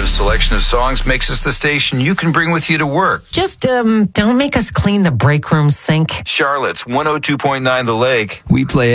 exclusive selection of songs makes us the station you can bring with you to work. Just, don't make us clean the break room sink. Charlotte's 102.9 The Lake. We play